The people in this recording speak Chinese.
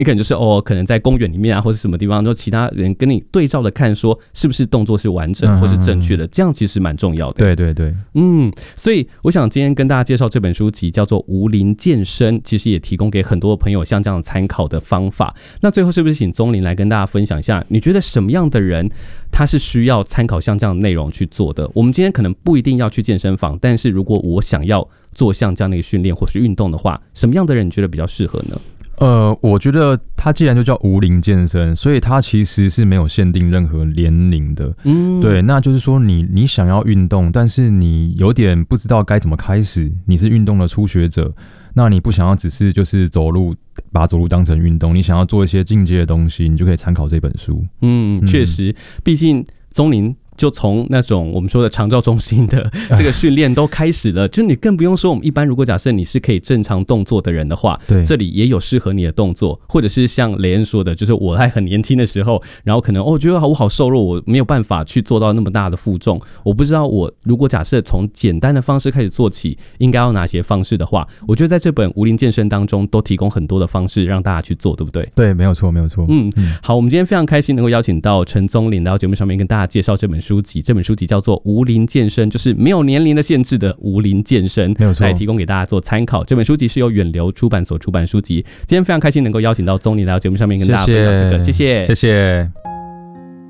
你可能就是可能在公园里面啊，或者什么地方，就其他人跟你对照的看，说是不是动作是完整或是正确的，这样其实蛮重要的。 对对对， 所以我想今天跟大家介绍这本书籍叫做《无龄健身》，其实也提供给很多朋友像这样参考的方法。那最后是不是请宗霖来跟大家分享一下，你觉得什么样的人他是需要参考像这样的内容去做的？我们今天可能不一定要去健身房，但是如果我想要做像这样的一个训练或是运动的话，什么样的人你觉得比较适合呢？ 我觉得它既然就叫无龄健身，所以它其实是没有限定任何年龄的。对，那就是说你想要运动，但是你有点不知道该怎么开始，你是运动的初学者，那你不想要只是就是走路，把走路当成运动，你想要做一些进阶的东西，你就可以参考这本书。 确实，毕竟宗霖就从那种我们说的长照中心的这个训练都开始了，就你更不用说我们一般如果假设你是可以正常动作的人的话，对，这里也有适合你的动作，或者是像雷恩说的，就是我在很年轻的时候，然后可能觉得我好瘦弱，我没有办法去做到那么大的负重，我不知道我如果假设从简单的方式开始做起，应该要哪些方式的话，我觉得在这本无龄健身当中都提供很多的方式让大家去做，对不对？ 对，没有错，没有错。 好，我们今天非常开心能够邀请到陈宗霖来到节目上面跟大家介绍这本书籍。这本书籍叫做《无龄健身》，就是没有年龄的限制的无龄健身， 没有错， 来提供给大家做参考。这本书籍是由远流出版所出版书籍。今天非常开心能够邀请到宗霖来到节目上面跟大家分享这个，谢谢， 谢谢。